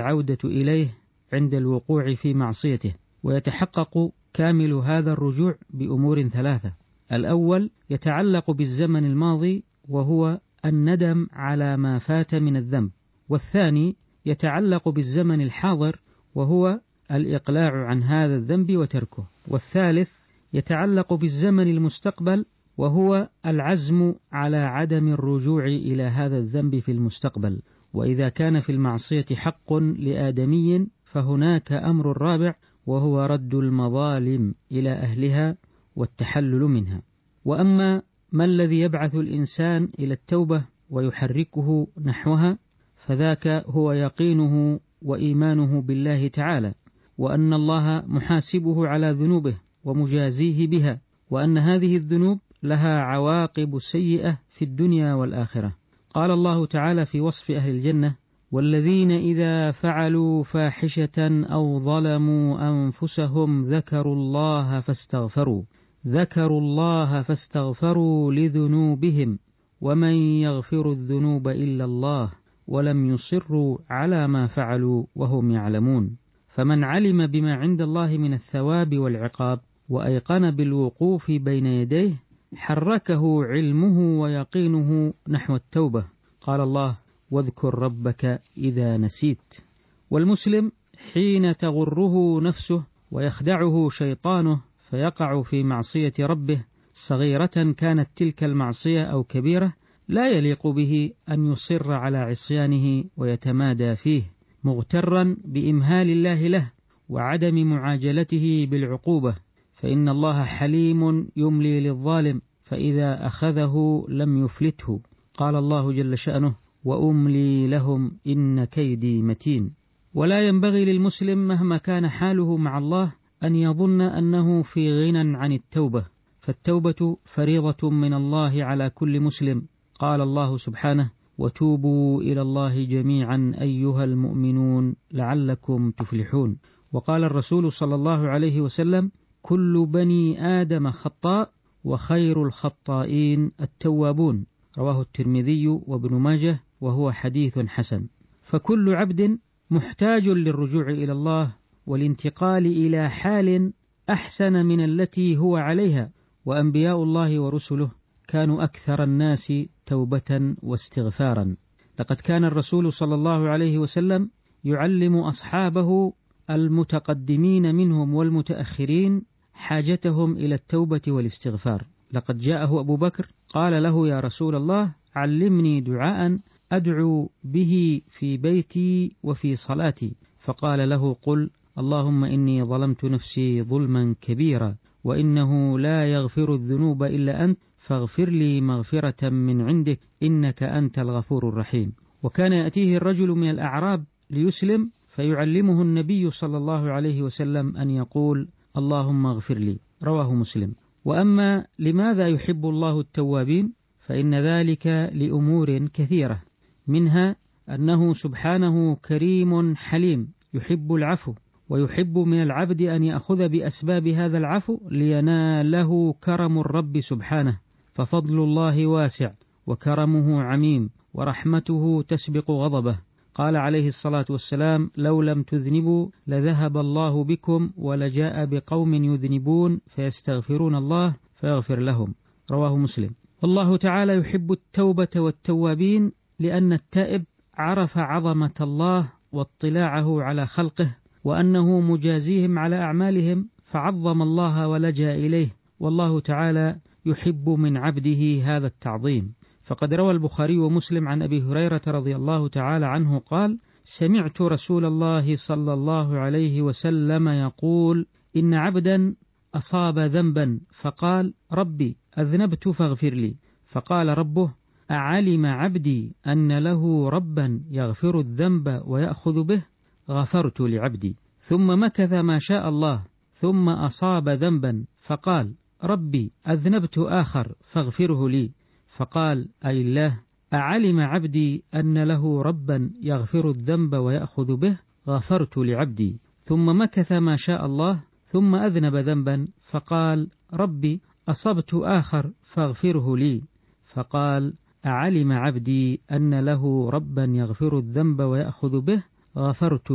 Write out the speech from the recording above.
العودة إليه عند الوقوع في معصيته. ويتحقق كامل هذا الرجوع بأمور ثلاثة: الأول يتعلق بالزمن الماضي وهو الندم على ما فات من الذنب، والثاني يتعلق بالزمن الحاضر وهو الإقلاع عن هذا الذنب وتركه، والثالث يتعلق بالزمن المستقبل وهو العزم على عدم الرجوع إلى هذا الذنب في المستقبل. وإذا كان في المعصية حق لآدمي فهناك أمر رابع وهو رد المظالم إلى أهلها والتحلل منها. وأما ما الذي يبعث الإنسان إلى التوبة ويحركه نحوها فذاك هو يقينه وإيمانه بالله تعالى، وأن الله محاسبه على ذنوبه ومجازيه بها، وأن هذه الذنوب لها عواقب سيئة في الدنيا والآخرة. قال الله تعالى في وصف أهل الجنة: والذين إذا فعلوا فاحشة أو ظلموا أنفسهم ذكروا الله فاستغفروا لذنوبهم ومن يغفر الذنوب إلا الله ولم يصروا على ما فعلوا وهم يعلمون. فمن علم بما عند الله من الثواب والعقاب وأيقن بالوقوف بين يديه حركه علمه ويقينه نحو التوبة. قال الله: واذكر ربك إذا نسيت. والمسلم حين تغره نفسه ويخدعه شيطانه فيقع في معصية ربه صغيرة كانت تلك المعصية أو كبيرة لا يليق به أن يصر على عصيانه ويتمادى فيه، مغترا بإمهال الله له وعدم معاجلته بالعقوبة، فإن الله حليم يملي للظالم فإذا أخذه لم يفلته. قال الله جل شأنه: وأملي لهم إن كيدي متين. ولا ينبغي للمسلم مهما كان حاله مع الله أن يظن أنه في غنى عن التوبة، فالتوبة فريضة من الله على كل مسلم. قال الله سبحانه: وتوبوا إلى الله جميعا أيها المؤمنون لعلكم تفلحون. وقال الرسول صلى الله عليه وسلم: كل بني آدم خطاء وخير الخطائين التوابون. رواه الترمذي وابن ماجه وهو حديث حسن. فكل عبد محتاج للرجوع إلى الله والانتقال إلى حال أحسن من التي هو عليها، وأنبياء الله ورسله كانوا أكثر الناس توبة واستغفارا. لقد كان الرسول صلى الله عليه وسلم يعلم أصحابه المتقدمين منهم والمتأخرين حاجتهم إلى التوبة والاستغفار. لقد جاءه أبو بكر قال له: يا رسول الله علمني دعاء أدعو به في بيتي وفي صلاتي. فقال له: قل اللهم إني ظلمت نفسي ظلما كبيرا وإنه لا يغفر الذنوب إلا أنت فاغفر لي مغفرة من عندك إنك أنت الغفور الرحيم. وكان يأتيه الرجل من الأعراب ليسلم فيعلمه النبي صلى الله عليه وسلم أن يقول: اللهم اغفر لي. رواه مسلم. وأما لماذا يحب الله التوابين فإن ذلك لأمور كثيرة، منها أنه سبحانه كريم حليم يحب العفو، ويحب من العبد أن يأخذ بأسباب هذا العفو ليناله كرم الرب سبحانه، ففضل الله واسع وكرمه عميم ورحمته تسبق غضبه. قال عليه الصلاة والسلام: لو لم تذنبوا لذهب الله بكم ولجاء بقوم يذنبون فيستغفرون الله فيغفر لهم. رواه مسلم. والله تعالى يحب التوبة والتوابين لأن التائب عرف عظمة الله واطلاعه على خلقه وأنه مجازيهم على أعمالهم فعظم الله ولجأ إليه، والله تعالى يحب من عبده هذا التعظيم. فقد روى البخاري ومسلم عن أبي هريرة رضي الله تعالى عنه قال: سمعت رسول الله صلى الله عليه وسلم يقول: إن عبدا أصاب ذنبا فقال: ربي أذنبت فاغفر لي، فقال ربه: أعلم عبدي أن له ربا يغفر الذنب ويأخذ به؟ غفرت لعبدي. ثم مكث ما شاء الله ثم أصاب ذنبا فقال: ربي أذنبت آخر فاغفره لي، فقال: أي الله أعلم عبدي أن له ربا يغفر الذنب ويأخذ به؟ غفرت لعبدي. ثم مكث ما شاء الله ثم أذنب ذنبا فقال: ربي أصبت آخر فاغفره لي، فقال: أعلم عبدي أن له ربا يغفر الذنب ويأخذ به؟ غفرت